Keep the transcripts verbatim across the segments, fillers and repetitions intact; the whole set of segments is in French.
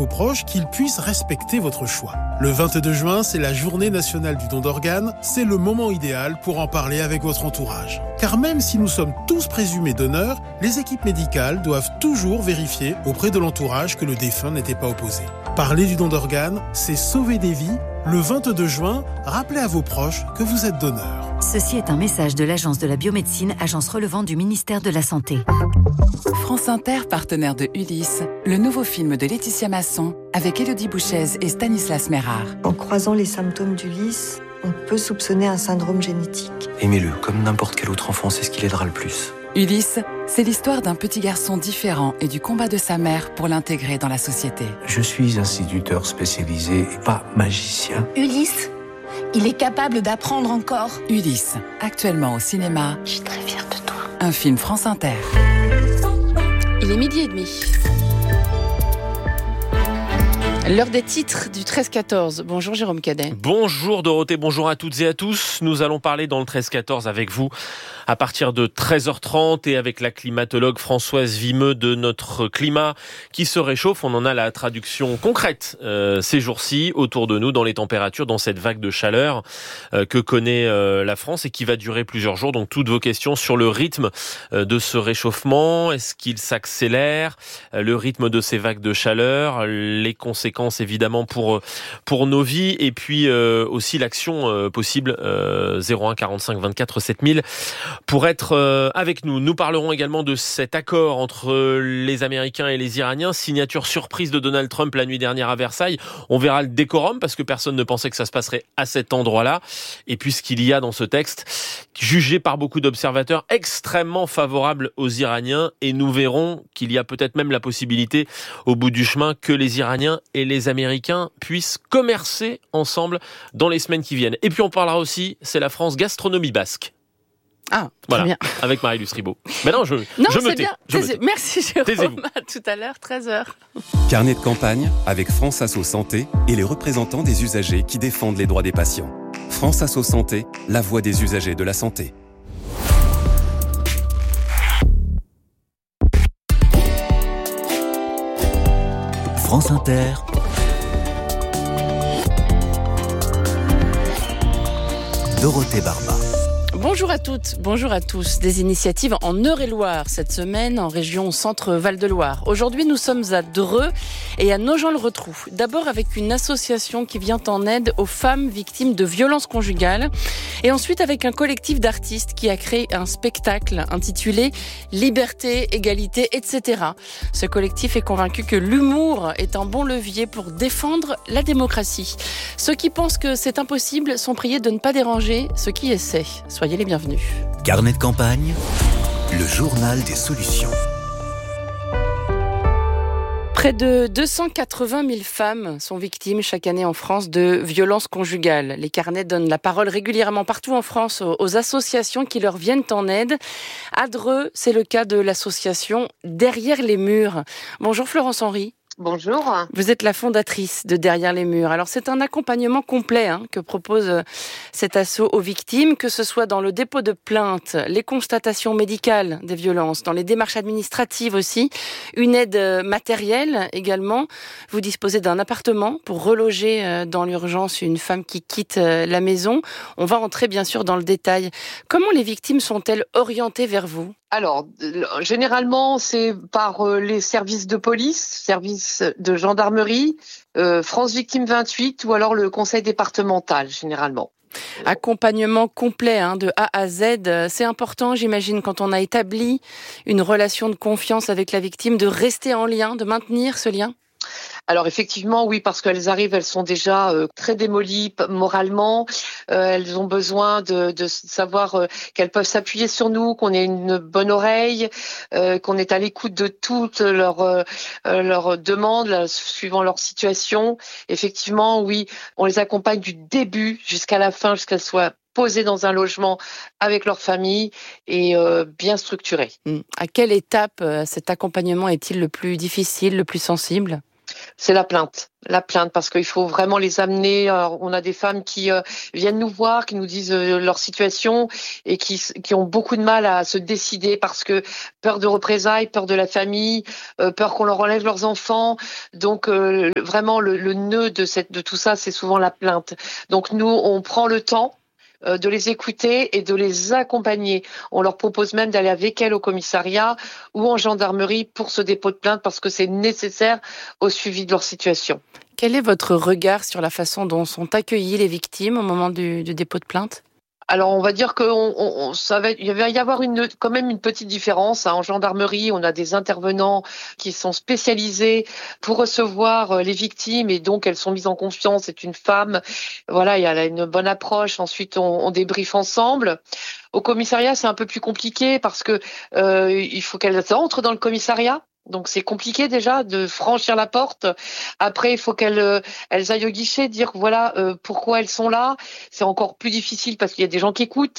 vos proches qu'ils puissent respecter votre choix. Le vingt-deux juin, c'est la journée nationale du don d'organes. C'est le moment idéal pour en parler avec votre entourage. Car même si nous sommes tous présumés donneurs, les équipes médicales doivent toujours vérifier auprès de l'entourage que le défunt n'était pas opposé. Parler du don d'organes, c'est sauver des vies. Le vingt-deux juin, rappelez à vos proches que vous êtes donneur. Ceci est un message de l'Agence de la biomédecine, agence relevant du ministère de la Santé. France Inter, partenaire de Ulysse, le nouveau film de Laetitia Masson avec Élodie Bouchez et Stanislas Mérard. En croisant les symptômes d'Ulysse, on peut soupçonner un syndrome génétique. Aimez-le, comme n'importe quel autre enfant, c'est ce qui l'aidera le plus. Ulysse, c'est l'histoire d'un petit garçon différent et du combat de sa mère pour l'intégrer dans la société. Je suis instituteur spécialisé et pas magicien. Ulysse, il est capable d'apprendre encore. Ulysse, actuellement au cinéma. Je suis très fière de toi. Un film France Inter. Il est midi et demi. L'heure des titres du treize quatorze. Bonjour Jérôme Cadet. Bonjour Dorothée, bonjour à toutes et à tous. Nous allons parler dans le treize quatorze avec vous à partir de treize heures trente et avec la climatologue Françoise Vimeux de Notre Climat qui se réchauffe. On en a la traduction concrète euh, ces jours-ci autour de nous dans les températures, dans cette vague de chaleur euh, que connaît euh, la France et qui va durer plusieurs jours. Donc toutes vos questions sur le rythme euh, de ce réchauffement. Est-ce qu'il s'accélère ? euh, Le rythme de ces vagues de chaleur, les conséquences évidemment pour pour nos vies et puis euh, aussi l'action euh, possible euh, zéro un quarante-cinq vingt-quatre sept mille pour être euh, avec nous. Nous parlerons également de cet accord entre les Américains et les Iraniens, signature surprise de Donald Trump la nuit dernière à Versailles. On verra le décorum parce que personne ne pensait que ça se passerait à cet endroit-là et puisqu'il y a dans ce texte jugé par beaucoup d'observateurs extrêmement favorable aux Iraniens et nous verrons qu'il y a peut-être même la possibilité au bout du chemin que les Iraniens et les Américains puissent commercer ensemble dans les semaines qui viennent. Et puis on parlera aussi, c'est la France gastronomie basque. Ah, voilà, très bien. Avec Marie-Luce Ribaud. Mais non, je, non, je me c'est tais. Bien. Je me tais. Merci Jérôme. Taisez-vous. À tout à l'heure, treize heures. Carnet de campagne avec France Asso Santé et les représentants des usagers qui défendent les droits des patients. France Asso Santé, la voix des usagers de la santé. France Inter. Dorothée Barba. Bonjour à toutes, bonjour à tous. Des initiatives en Eure-et-Loire cette semaine, en région Centre-Val de Loire. Aujourd'hui, nous sommes à Dreux et à Nogent-le-Rotrou. D'abord avec une association qui vient en aide aux femmes victimes de violences conjugales. Et ensuite avec un collectif d'artistes qui a créé un spectacle intitulé « Liberté, égalité, et cetera » Ce collectif est convaincu que l'humour est un bon levier pour défendre la démocratie. Ceux qui pensent que c'est impossible sont priés de ne pas déranger ceux qui essaient. Soyez les bienvenus. Carnet de campagne, le journal des solutions. Près de deux cent quatre-vingt mille femmes sont victimes chaque année en France de violences conjugales. Les carnets donnent la parole régulièrement partout en France aux associations qui leur viennent en aide. À Dreux, c'est le cas de l'association Derrière les murs. Bonjour Florence Henry. Bonjour. Vous êtes la fondatrice de Derrière les murs. Alors c'est un accompagnement complet hein, que propose cet asso aux victimes, que ce soit dans le dépôt de plainte, les constatations médicales des violences, dans les démarches administratives aussi, une aide matérielle également. Vous disposez d'un appartement pour reloger dans l'urgence une femme qui quitte la maison. On va rentrer bien sûr dans le détail. Comment les victimes sont-elles orientées vers vous ? Alors, généralement, c'est par euh, les services de police, services de gendarmerie, euh, France Victime vingt-huit ou alors le conseil départemental, généralement. Accompagnement complet hein, de A à Z. C'est important, j'imagine, quand on a établi une relation de confiance avec la victime, de rester en lien, de maintenir ce lien. Alors effectivement, oui, parce qu'elles arrivent, elles sont déjà euh, très démolies p- moralement. Euh, elles ont besoin de, de savoir euh, qu'elles peuvent s'appuyer sur nous, qu'on ait une bonne oreille, euh, qu'on est à l'écoute de toutes leurs euh, leurs demandes, là, suivant leur situation. Effectivement, oui, on les accompagne du début jusqu'à la fin, jusqu'à ce qu'elles soient posées dans un logement avec leur famille et euh, bien structuré. À quelle étape euh, cet accompagnement est-il le plus difficile, le plus sensible ? c'est la plainte. La plainte, parce qu'il faut vraiment les amener. Alors, on a des femmes qui euh, viennent nous voir, qui nous disent euh, leur situation et qui, qui ont beaucoup de mal à se décider parce que peur de représailles, peur de la famille, euh, peur qu'on leur enlève leurs enfants. Donc euh, vraiment le, le nœud de, cette, de tout ça, c'est souvent la plainte. Donc nous, on prend le temps de les écouter et de les accompagner. On leur propose même d'aller avec elles au commissariat ou en gendarmerie pour ce dépôt de plainte parce que c'est nécessaire au suivi de leur situation. Quel est votre regard sur la façon dont sont accueillies les victimes au moment du, du dépôt de plainte ? Alors, on va dire qu'il va y avoir une, quand même une petite différence. En gendarmerie, on a des intervenants qui sont spécialisés pour recevoir les victimes et donc elles sont mises en confiance. C'est une femme. Voilà, il y a une bonne approche. Ensuite, on, on débriefe ensemble. Au commissariat, c'est un peu plus compliqué parce que euh, il faut qu'elles entrent dans le commissariat. Donc c'est compliqué déjà de franchir la porte. Après, il faut qu'elles euh, elles aillent au guichet, dire voilà euh, pourquoi elles sont là. C'est encore plus difficile parce qu'il y a des gens qui écoutent.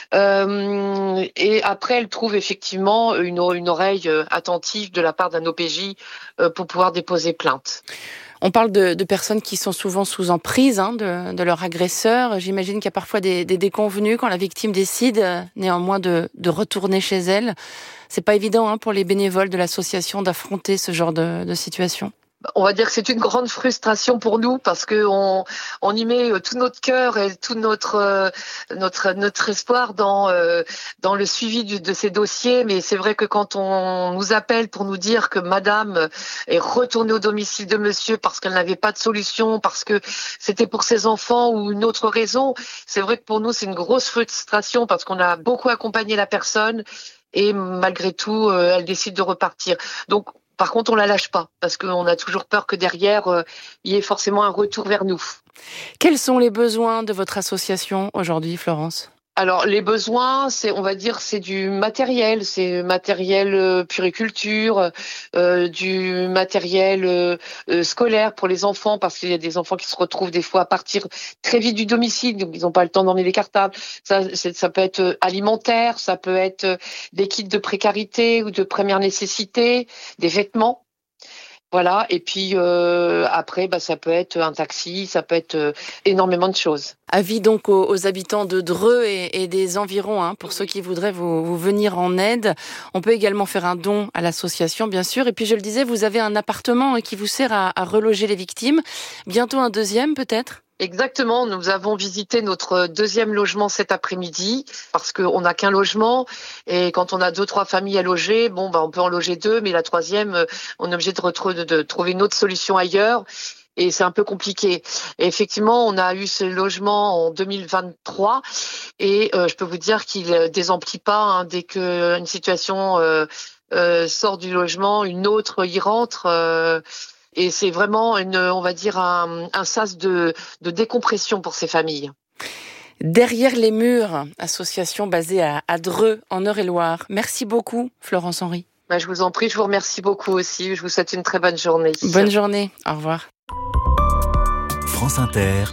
Euh, et après, elles trouvent effectivement une, une oreille attentive de la part d'un O P J euh, pour pouvoir déposer plainte. On parle de, de personnes qui sont souvent sous emprise hein, de, de leur agresseur. J'imagine qu'il y a parfois des, des déconvenues quand la victime décide euh, néanmoins de, de retourner chez elle. C'est pas évident hein, pour les bénévoles de l'association d'affronter ce genre de, de situation. On va dire que c'est une grande frustration pour nous parce que on, on y met tout notre cœur et tout notre euh, notre notre espoir dans euh, dans le suivi du, de ces dossiers. Mais c'est vrai que quand on nous appelle pour nous dire que Madame est retournée au domicile de Monsieur parce qu'elle n'avait pas de solution, parce que c'était pour ses enfants ou une autre raison, c'est vrai que pour nous c'est une grosse frustration parce qu'on a beaucoup accompagné la personne et malgré tout euh, elle décide de repartir. Donc par contre, on la lâche pas parce qu'on a toujours peur que derrière, euh, il y ait forcément un retour vers nous. Quels sont les besoins de votre association aujourd'hui, Florence ? Alors, les besoins, c'est, on va dire, c'est du matériel, c'est matériel euh, puriculture, euh, du matériel euh, euh, scolaire pour les enfants, parce qu'il y a des enfants qui se retrouvent des fois à partir très vite du domicile, donc ils n'ont pas le temps d'emmener les cartables. Ça, c'est, ça peut être alimentaire, ça peut être des kits de précarité ou de première nécessité, des vêtements. Voilà, et puis euh, après, bah, ça peut être un taxi, ça peut être euh, énormément de choses. Avis donc aux, aux habitants de Dreux et, et des environs, hein, pour ceux qui voudraient vous, vous venir en aide. On peut également faire un don à l'association, bien sûr. Et puis, je le disais, vous avez un appartement qui vous sert à, à reloger les victimes. Bientôt un deuxième, peut-être ? Exactement, nous avons visité notre deuxième logement cet après-midi parce qu'on n'a qu'un logement et quand on a deux, trois familles à loger, bon, bah, on peut en loger deux, mais la troisième, on est obligé de, retrouver, de, de trouver une autre solution ailleurs et c'est un peu compliqué. Et effectivement, on a eu ce logement en deux mille vingt-trois et euh, je peux vous dire qu'il désemplit pas hein, dès qu'une situation euh, euh, sort du logement, une autre y rentre. Euh, Et c'est vraiment, une, on va dire, un, un sas de, de décompression pour ces familles. Derrière les murs, association basée à, à Dreux, en Eure-et-Loire. Merci beaucoup, Florence Henry. Ben, je vous en prie, je vous remercie beaucoup aussi. Je vous souhaite une très bonne journée. Bonne journée, au revoir. France Inter,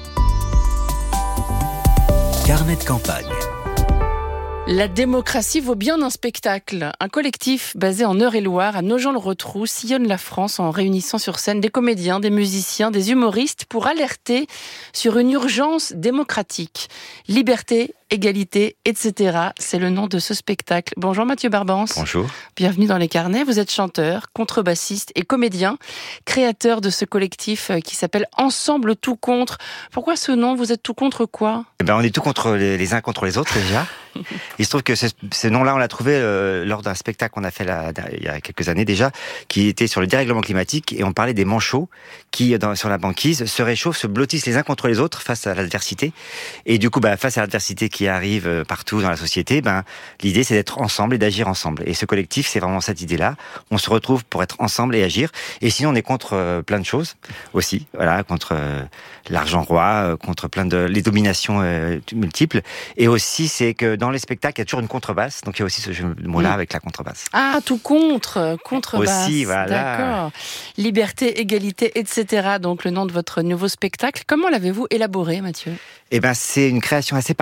carnet de campagne. La démocratie vaut bien un spectacle. Un collectif basé en Eure-et-Loire, à Nogent-le-Rotrou, sillonne la France en réunissant sur scène des comédiens, des musiciens, des humoristes pour alerter sur une urgence démocratique. Liberté, égalité, et cetera. C'est le nom de ce spectacle. Bonjour Mathieu Barbance. Bonjour. Bienvenue dans les carnets. Vous êtes chanteur, contrebassiste et comédien, créateur de ce collectif qui s'appelle Ensemble tout contre. Pourquoi ce nom ? Vous êtes tout contre quoi ? Eh ben, on est tout contre les, les uns contre les autres déjà. Il se trouve que ce, ce nom-là, on l'a trouvé euh, lors d'un spectacle qu'on a fait là, il y a quelques années déjà, qui était sur le dérèglement climatique, et on parlait des manchots qui, dans, sur la banquise, se réchauffent, se blottissent les uns contre les autres face à l'adversité. Et du coup, bah, face à l'adversité qui arrive partout dans la société, ben, l'idée c'est d'être ensemble et d'agir ensemble. Et ce collectif, c'est vraiment cette idée-là. On se retrouve pour être ensemble et agir. Et sinon, on est contre euh, plein de choses aussi, voilà, contre euh, l'argent roi, euh, contre plein de les dominations euh, multiples. Et aussi, c'est que dans les spectacles, il y a toujours une contrebasse. Donc il y a aussi ce mot-là avec la contrebasse. Ah, tout contre, contrebasse. Aussi, voilà. D'accord. Liberté, égalité, et cetera. Donc le nom de votre nouveau spectacle. Comment l'avez-vous élaboré, Mathieu ? Eh ben, c'est une création assez particulière.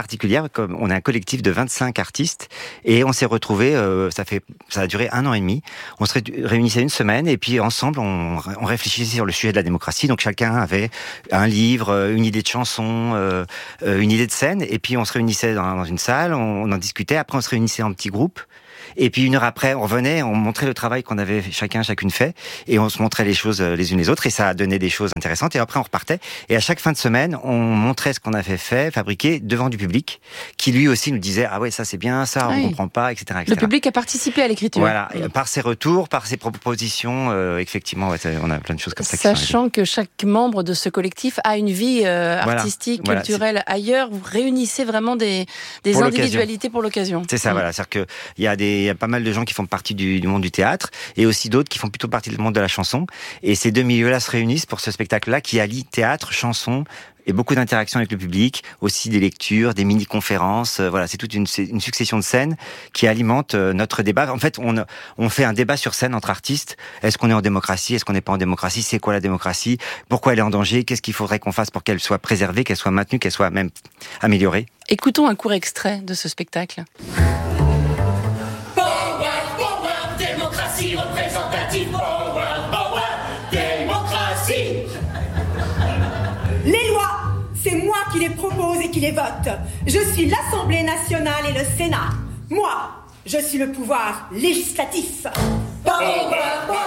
dire, comme on est un collectif de vingt-cinq artistes et on s'est retrouvés, euh, ça fait, ça a duré un an et demi. On se réunissait une semaine et puis ensemble on, on réfléchissait sur le sujet de la démocratie. Donc chacun avait un livre, une idée de chanson, euh, une idée de scène et puis on se réunissait dans, dans une salle, on, on en discutait. Après on se réunissait en petits groupes. Et puis une heure après, on revenait, on montrait le travail qu'on avait chacun, chacune fait, et on se montrait les choses les unes les autres, et ça a donné des choses intéressantes. Et après, on repartait. Et à chaque fin de semaine, on montrait ce qu'on avait fait, fabriqué devant du public, qui lui aussi nous disait ah ouais, ça c'est bien, ça on oui. comprend pas, et cetera, et cetera. Le public a participé à l'écriture. Voilà, oui. par ses retours, par ses propositions, euh, effectivement, ouais, on a plein de choses comme ça. Sachant que chaque membre de ce collectif a une vie euh, artistique, voilà, culturelle voilà, ailleurs. Vous réunissez vraiment des, des pour individualités pour l'occasion. C'est ça, mmh. voilà. C'est-à-dire qu'il y a des, il y a pas mal de gens qui font partie du, du monde du théâtre et aussi d'autres qui font plutôt partie du monde de la chanson. Et ces deux milieux-là se réunissent pour ce spectacle-là qui allie théâtre, chanson et beaucoup d'interactions avec le public, aussi des lectures, des mini-conférences. Euh, voilà, c'est toute une, une succession de scènes qui alimente euh, notre débat. En fait, on, on fait un débat sur scène entre artistes. Est-ce qu'on est en démocratie? Est-ce qu'on n'est pas en démocratie? C'est quoi la démocratie? Pourquoi elle est en danger? Qu'est-ce qu'il faudrait qu'on fasse pour qu'elle soit préservée, qu'elle soit maintenue, qu'elle soit même améliorée? Écoutons un court extrait de ce spectacle. Démocratie représentative, power, power, démocratie. Les lois, c'est moi qui les propose et qui les vote. Je suis l'Assemblée nationale et le Sénat. Moi, je suis le pouvoir législatif. Power,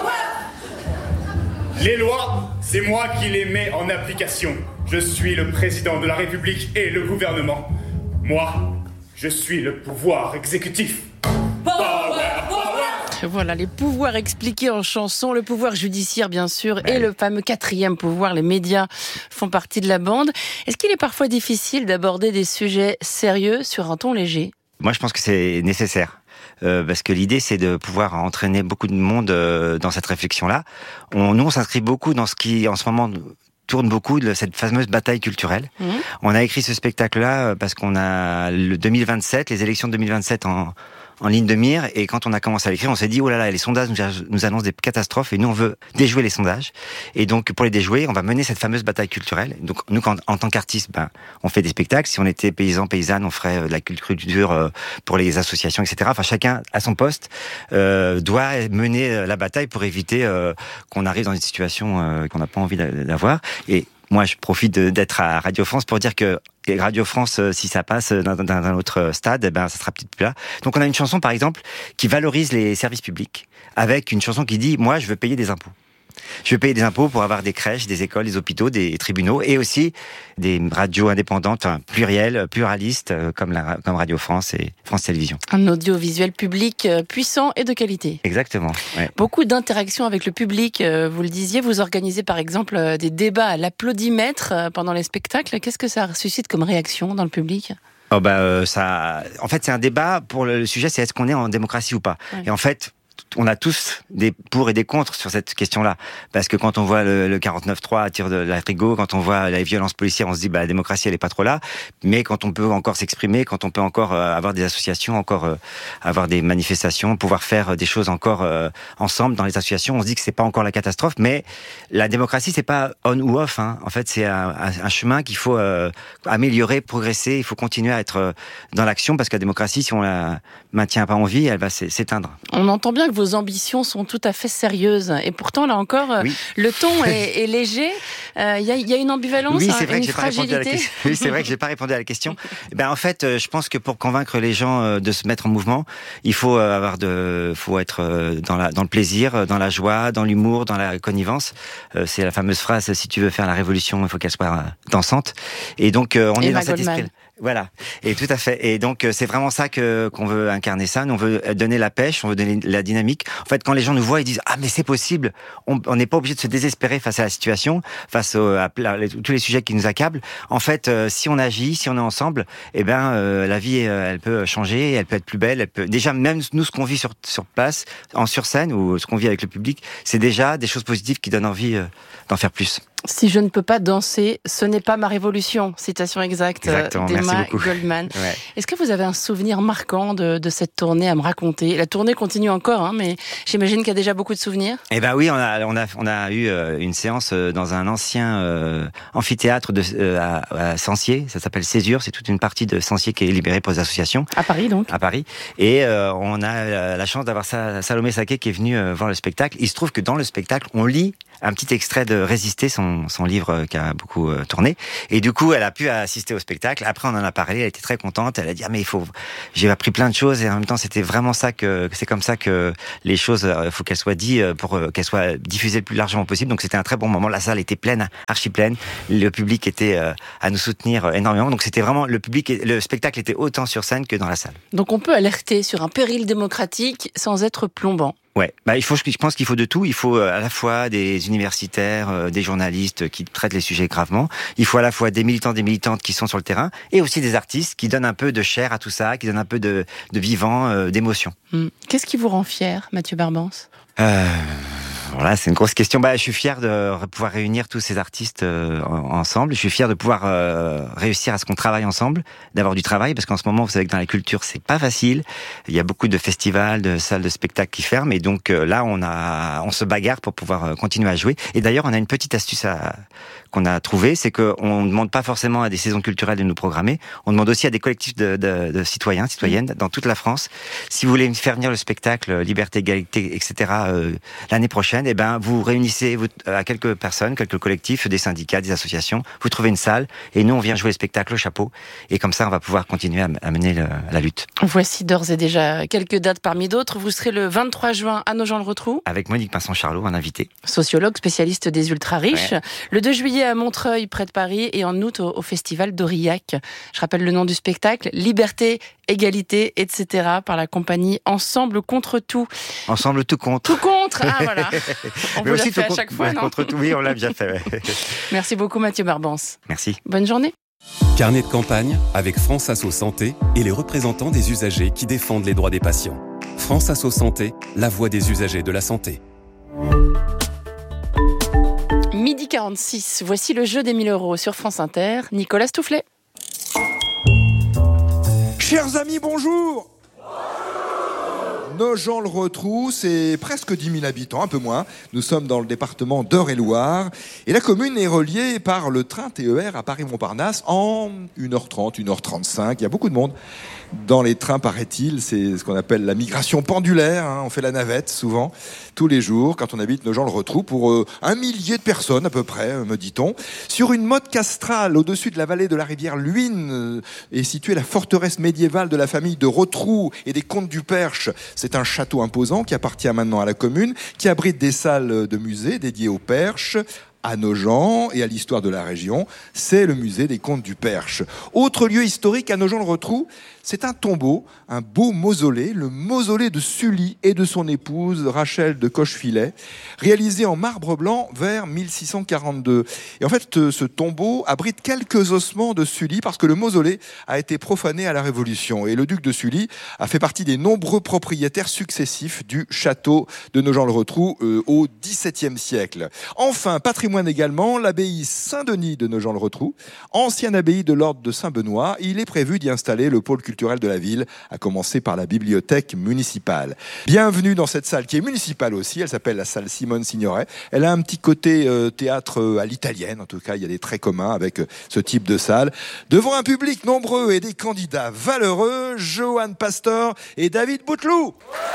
power. Les lois, c'est moi qui les mets en application. Je suis le président de la République et le gouvernement. Moi, je suis le pouvoir exécutif. Power, power. Voilà, les pouvoirs expliqués en chanson, le pouvoir judiciaire bien sûr, ouais. Et le fameux quatrième pouvoir, les médias font partie de la bande. Est-ce qu'il est parfois difficile d'aborder des sujets sérieux sur un ton léger? Moi, je pense que c'est nécessaire. Euh, parce que l'idée, c'est de pouvoir entraîner beaucoup de monde euh, dans cette réflexion-là. On, nous, on s'inscrit beaucoup dans ce qui, en ce moment, tourne beaucoup de cette fameuse bataille culturelle. Mmh. On a écrit ce spectacle-là parce qu'on a le deux mille vingt-sept, les élections de deux mille vingt-sept en... en ligne de mire, et quand on a commencé à l'écrire, on s'est dit, oh là là, les sondages nous annoncent des catastrophes, et nous, on veut déjouer les sondages. Et donc, pour les déjouer, on va mener cette fameuse bataille culturelle. Donc, nous, quand, en tant qu'artistes, ben, on fait des spectacles. Si on était paysans, paysannes, on ferait de la culture pour les associations, et cetera. Enfin, chacun, à son poste, euh, doit mener la bataille pour éviter euh, qu'on arrive dans une situation euh, qu'on n'a pas envie d'avoir. Et moi, je profite d'être à Radio France pour dire que Radio France, si ça passe dans, dans un autre stade, eh ben, ça sera peut-être plus là. Donc, on a une chanson, par exemple, qui valorise les services publics, avec une chanson qui dit « Moi, je veux payer des impôts ». Je veux payer des impôts pour avoir des crèches, des écoles, des hôpitaux, des tribunaux, et aussi des radios indépendantes, enfin, plurielles, pluralistes, comme, la, comme Radio France et France Télévisions. Un audiovisuel public puissant et de qualité. Exactement. Ouais. Beaucoup d'interactions avec le public, vous le disiez. Vous organisez par exemple des débats à l'applaudimètre pendant les spectacles. Qu'est-ce que ça suscite comme réaction dans le public ? Oh bah, euh, ça... En fait, c'est un débat pour le sujet, c'est est-ce qu'on est en démocratie ou pas. Ouais. Et en fait, on a tous des pour et des contre sur cette question-là. Parce que quand on voit le, le quarante-neuf trois à tir de la frigo, quand on voit la violence policière, on se dit bah la démocratie elle est pas trop là. Mais quand on peut encore s'exprimer, quand on peut encore euh, avoir des associations, encore euh, avoir des manifestations, pouvoir faire des choses encore euh, ensemble dans les associations, on se dit que c'est pas encore la catastrophe. Mais la démocratie c'est pas on ou off. Hein. En fait c'est un, un, un chemin qu'il faut euh, améliorer, progresser. Il faut continuer à être euh, dans l'action parce que la démocratie si on la maintient pas en vie, elle va s'éteindre. On entend bien que vos ambitions sont tout à fait sérieuses. Et pourtant, là encore, oui. le ton est, est léger. Il euh, y, y a une ambivalence, oui, c'est vrai une que j'ai fragilité. Pas répondu à la question. Oui, c'est vrai que j'ai pas répondu à la question. Ben, en fait, je pense que pour convaincre les gens de se mettre en mouvement, il faut avoir de, faut être dans la, dans le plaisir, dans la joie, dans l'humour, dans la connivence. C'est la fameuse phrase, si tu veux faire la révolution, il faut qu'elle soit dansante. Et donc, on Et est dans cet esprit. Voilà, et tout à fait. Et donc c'est vraiment ça que qu'on veut incarner ça. Nous, on veut donner la pêche, on veut donner la dynamique. En fait, quand les gens nous voient, ils disent ah mais c'est possible. On n'est pas obligé de se désespérer face à la situation, face au, à, à, à tous les sujets qui nous accablent. En fait, euh, si on agit, si on est ensemble, eh ben euh, la vie euh, elle peut changer, elle peut être plus belle. Elle peut déjà même nous ce qu'on vit sur sur place, en sur scène ou ce qu'on vit avec le public, c'est déjà des choses positives qui donnent envie euh, d'en faire plus. Si je ne peux pas danser, ce n'est pas ma révolution. Citation exacte Exactement, d'Emma merci beaucoup. Goldman. Ouais. Est-ce que vous avez un souvenir marquant de, de cette tournée à me raconter? La tournée continue encore, hein, mais j'imagine qu'il y a déjà beaucoup de souvenirs. Eh ben oui, on a on a on a eu euh, une séance euh, dans un ancien euh, amphithéâtre de euh, à, à Sancier. Ça s'appelle Césure. C'est toute une partie de Sancier qui est libérée pour les associations. À Paris donc. À Paris. Et euh, on a euh, la chance d'avoir sa, Salomé Saké qui est venue euh, voir le spectacle. Il se trouve que dans le spectacle, on lit un petit extrait de Résister, son, son livre euh, qui a beaucoup euh, tourné. Et du coup, elle a pu assister au spectacle. Après, on en a parlé. Elle était très contente. Elle a dit, ah, mais il faut, j'ai appris plein de choses. Et en même temps, c'était vraiment ça que, c'est comme ça que les choses, il euh, faut qu'elles soient dites pour euh, qu'elles soient diffusées le plus largement possible. Donc, c'était un très bon moment. La salle était pleine, archi pleine. Le public était euh, à nous soutenir énormément. Donc, c'était vraiment, le public, le spectacle était autant sur scène que dans la salle. Donc, on peut alerter sur un péril démocratique sans être plombant. Ouais, bah il faut, je pense qu'il faut de tout. Il faut à la fois des universitaires, des journalistes qui traitent les sujets gravement. Il faut à la fois des militants, des militantes qui sont sur le terrain, et aussi des artistes qui donnent un peu de chair à tout ça, qui donnent un peu de, de vivant, d'émotion. Hum. Qu'est-ce qui vous rend fier, Mathieu Barbance ? Euh... Voilà, c'est une grosse question. Bah, je suis fier de pouvoir réunir tous ces artistes euh, ensemble. Je suis fier de pouvoir euh, réussir à ce qu'on travaille ensemble, d'avoir du travail, parce qu'en ce moment, vous savez que dans la culture, c'est pas facile. Il y a beaucoup de festivals, de salles de spectacle qui ferment, et donc euh, là, on a, on se bagarre pour pouvoir euh, continuer à jouer. Et d'ailleurs, on a une petite astuce à, qu'on a trouvée, c'est qu'on ne demande pas forcément à des saisons culturelles de nous programmer. On demande aussi à des collectifs de, de, de citoyens, citoyennes dans toute la France. Si vous voulez faire venir le spectacle Liberté, Égalité, et cetera euh, l'année prochaine, eh ben, vous réunissez vous, à quelques personnes, quelques collectifs, des syndicats, des associations, vous trouvez une salle, et nous, on vient jouer le spectacle au chapeau, et comme ça, on va pouvoir continuer à, à mener le, la lutte. Voici d'ores et déjà quelques dates parmi d'autres. Vous serez le vingt-trois juin à Nogent-le-Rotrou. Avec Monique Pinson-Charlot, un invité. Sociologue, spécialiste des ultra-riches. Ouais. Le deux juillet à Montreuil, près de Paris, et en août au, au festival d'Aurillac. Je rappelle le nom du spectacle, Liberté, Égalité, et cetera, par la compagnie Ensemble contre tout. Ensemble tout contre. Tout contre, ah voilà. On Mais vous aussi l'a fait tout à chaque contre, fois, ouais, non ? contre tout, oui, on l'a bien fait. Ouais. Merci beaucoup Mathieu Barbance. Merci. Bonne journée. Carnet de campagne avec France Asso Santé et les représentants des usagers qui défendent les droits des patients. France Asso Santé, la voix des usagers de la santé. Midi quarante-six, voici le jeu des mille euros sur France Inter. Nicolas Stoufflet. Chers amis, bonjour. Nogent-le-Rotrou, c'est presque dix mille habitants, un peu moins. Nous sommes dans le département d'Eure-et-Loir. Et la commune est reliée par le train T E R à Paris-Montparnasse en une heure trente, une heure trente-cinq. Il y a beaucoup de monde dans les trains, paraît-il. C'est ce qu'on appelle la migration pendulaire. Hein. On fait la navette souvent, tous les jours, quand on habite Nogent-le-Rotrou, pour euh, un millier de personnes à peu près, me dit-on. Sur une motte castrale, au-dessus de la vallée de la rivière Luynes, euh, est située la forteresse médiévale de la famille de Rotrou et des comtes du Perche. C'est un château imposant qui appartient maintenant à la commune, qui abrite des salles de musée dédiées au Perche, à Nogent et à l'histoire de la région. C'est le musée des comtes du Perche. Autre lieu historique à Nogent-le-Rotrou, c'est un tombeau, un beau mausolée, le mausolée de Sully et de son épouse Rachel de Cochefilet, réalisé en marbre blanc vers mille six cent quarante-deux. Et en fait, ce tombeau abrite quelques ossements de Sully parce que le mausolée a été profané à la Révolution. Et le duc de Sully a fait partie des nombreux propriétaires successifs du château de Nogent-le-Rotrou euh, au dix-septième siècle. Enfin, patrimoine également, l'abbaye Saint-Denis de Nogent-le-Rotrou, ancienne abbaye de l'ordre de Saint-Benoît. Il est prévu d'y installer le pôle culturel de la ville, à commencer par la bibliothèque municipale. Bienvenue dans cette salle qui est municipale aussi, elle s'appelle la salle Simone Signoret. Elle a un petit côté euh, théâtre euh, à l'italienne, en tout cas il y a des traits communs avec euh, ce type de salle. Devant un public nombreux et des candidats valeureux, Johan Pastor et David Bouteloup.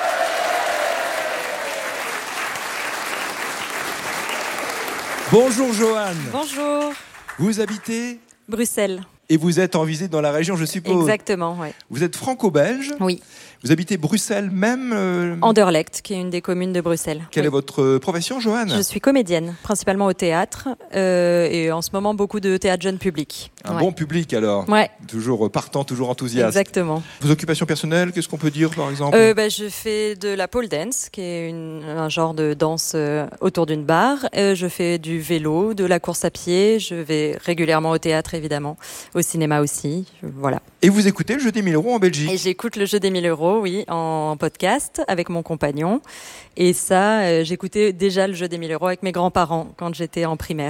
Bonjour Johan. Bonjour. Vous habitez Bruxelles. Et vous êtes en visite dans la région, je suppose. Exactement, oui. Vous êtes franco-belge. Oui. Vous habitez Bruxelles même euh... Anderlecht, qui est une des communes de Bruxelles. Quelle oui. est votre profession, Johan ? Je suis comédienne, principalement au théâtre, euh, et en ce moment beaucoup de théâtre jeune public. Un ouais. bon public alors. Ouais. Toujours partant, toujours enthousiaste. Exactement. Vos occupations personnelles, qu'est-ce qu'on peut dire par exemple ? euh, bah, Je fais de la pole dance, qui est une, un genre de danse euh, autour d'une barre. Euh, je fais du vélo, de la course à pied. Je vais régulièrement au théâtre évidemment, au cinéma aussi. Voilà. Et vous écoutez le jeu des mille euros en Belgique ? Et j'écoute le jeu des mille euros, oui, en podcast avec mon compagnon. Et ça, euh, j'écoutais déjà le jeu des mille euros avec mes grands-parents quand j'étais en primaire.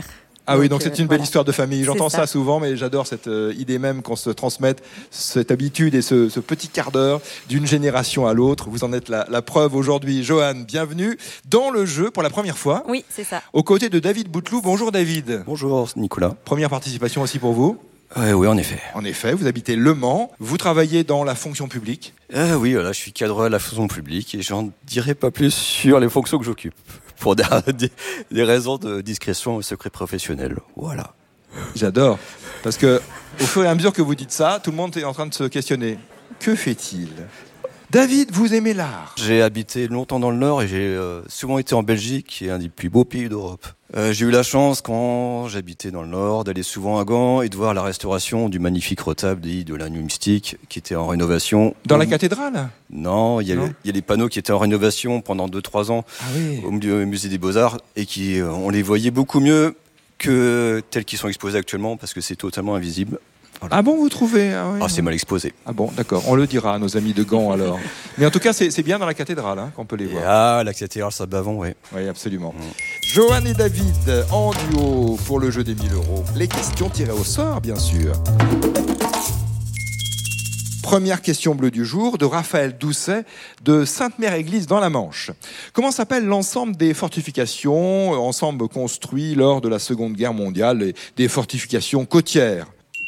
Ah oui, donc Donc, c'est une euh, belle voilà. histoire de famille. J'entends C'est ça. ça. souvent, mais j'adore cette euh, idée même qu'on se transmette cette habitude et ce, ce petit quart d'heure d'une génération à l'autre. Vous en êtes la, la preuve aujourd'hui. Johan, bienvenue dans le jeu pour la première fois. Oui, c'est ça. Aux côtés de David Bouteloup. Bonjour David. Bonjour Nicolas. Première participation aussi pour vous. Euh, oui, en effet. En effet, vous habitez Le Mans. Vous travaillez dans la fonction publique. Euh, oui, voilà, je suis cadre à la fonction publique et j'en dirai pas plus sur les fonctions que j'occupe. Pour des, des, des raisons de discrétion et secret professionnel. Voilà. J'adore. Parce que au fur et à mesure que vous dites ça, tout le monde est en train de se questionner. Que fait-il ? David, vous aimez l'art ? J'ai habité longtemps dans le Nord et j'ai euh, souvent été en Belgique, qui est un des plus beaux pays d'Europe. Euh, j'ai eu la chance, quand j'habitais dans le Nord, d'aller souvent à Gand et de voir la restauration du magnifique retable dit de la Nuit Mystique, qui était en rénovation. Dans la cathédrale ? Non, il y, a, Non. il y a les panneaux qui étaient en rénovation pendant deux trois ans Ah oui. au milieu- musée des Beaux-Arts et qui, euh, on les voyait beaucoup mieux que tels qu'ils sont exposés actuellement parce que c'est totalement invisible. Voilà. Ah bon, vous trouvez ? Ah, oui, Ah, c'est mal exposé. Ah bon, d'accord. On le dira à nos amis de Gand alors. Mais en tout cas, c'est c'est bien dans la cathédrale hein, qu'on peut les Et voir. ah, la cathédrale Saint-Bavon, oui. Oui, absolument. Johan et David en duo pour le jeu des mille euros. Les questions tirées au sort, bien sûr. Première question bleue du jour de Raphaël Doucet de Sainte-Mère-Église dans la Manche. Comment s'appelle l'ensemble des fortifications, ensemble construit lors de la Seconde Guerre mondiale, et des fortifications côtières ?